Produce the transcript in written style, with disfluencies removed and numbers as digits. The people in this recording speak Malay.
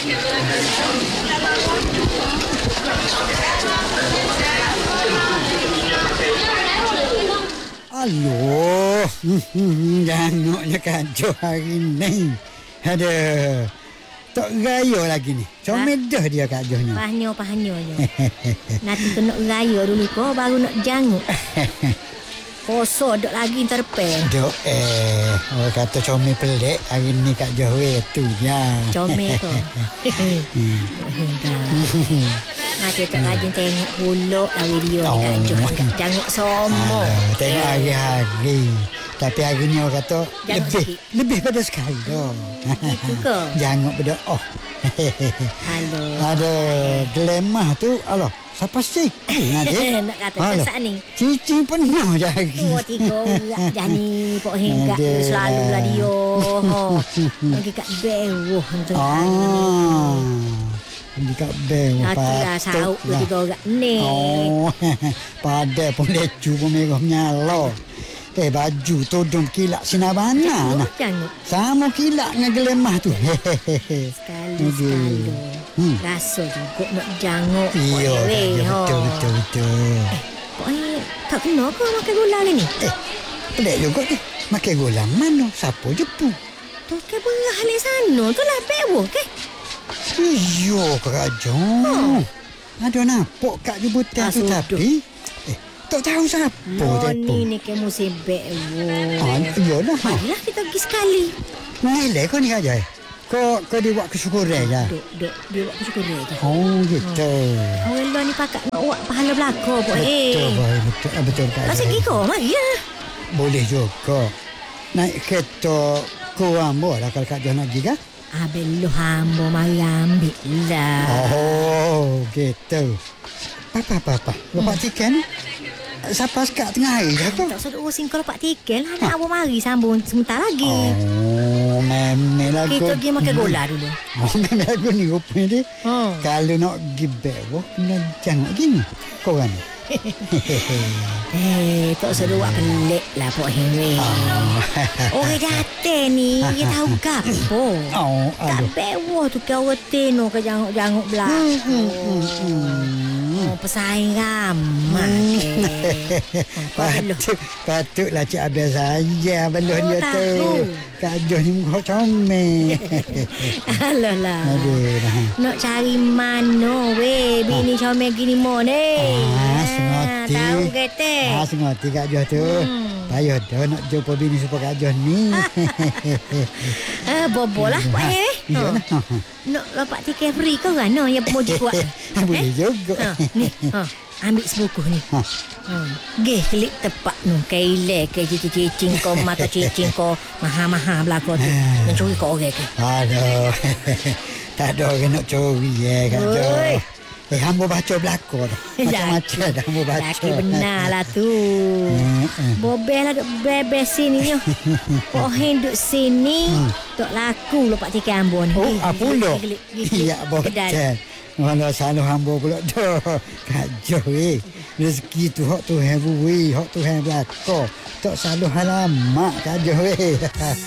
Aloh, jangannya kacau hari ni. Ada. Tak raya lagi ni. Comel dah dia kacaunya. Pahanyo je. Nanti tu nak raya dulu kau baru nak janguk. Koso dok lagi terpel. Dok orang kata comel pelik hari ni Kak Johwe tu je. Comel tu. Nanti tak rajin tengok pulak lah video ni Kak Jo. Janguk sombong. Tengok hari-hari. Tapi hari ni orang kata lebih pada sekali dah. Itu ke? Janguk pada Halo. Ada dilemah tu. Alah, siapa sih? Nak kata kesak ni. Cici penuh je hari. Oh, 3 orang dah ni. Pok hingga selalu radio. Lagi kat bewah tu. Dekat bank Itulah sauk lah 3 orang ni. Padahal pun lecu pun merah menyala. Baju tudung kilak sinar bana nah. Sama kilak dengan gelemah tu. Sekali. Rasa juga nak janguk. Iya, betul. Pokoknya tak kena ke makan gula ni? Pelik juga ni. Makan gula mana? Siapa jepu? Tu ke berah alik sana. Tu lah bewah ke? Iyo kerajaan. Ada nampak kat jemputan tu tapi tak tahu siapa ni ke musim bewah. Iyalah. Marilah kita pergi sekali. Nilai kau ni aja. Kau dia buat kesyukuran je. Dia buat kesyukuran je. Oh gitu. Orang ni pakat nak buat pahala belakang pun. Betul. Tak segi kau marilah. Boleh juga. Naik kereta kurang boleh kalau Kak John nak pergi kan? Belum hamba mari ambil lah. Oh, gitu. Papa. Lepas tiket ni? Siapa sekat tengah hari je kau? Tak usah urusin kalau pak tiket lah. Nak abang mari sambung sebentar lagi. Oh, memang lagu. Kita pergi makan gola dulu. Memang lagu ni rupanya dia. Kalau nak pergi bewah, kena janguk gini. Korang ni. Tak usah buat pelik lah Pok Henry. Orang datang ni dia tahu kapo. Kat bewah tu ke orang teno ke janguk-janguk belakang. Pesaing ramai. Patutlah Cik Abel saja belum dia tu. Kak John ni muka comel. Alah. Nak cari mana weh bini comel gini mo ni. Tahu kata. Sengerti Kak John tu. Payah dah nak jumpa bini supaya Kak John ni. Bobo lah Pak Henry. Nak dapat tiket free kau kan yang mau buat. Boleh juga. Ni, ambil sebukuh ni. Gih klik tepat nu kaile ke cicing kau mata cicing kau maha belakang tu. Nak curi kau orang ke? Aduh. Tak ada orang nak curi Kak John. Hamba baca belakang tu. Macam-macam dah hamba baca. Laki benar lah tu. Bobel lah duk bebes sini yo. Kau hidup sini tak laku lepas tiket hamba ni. Pula? Ya, bocah. Walau selalu hamba pula dah. Kak John rezeki tu hak tu hebu hak tu belakang. Tak selalu halamak Kak John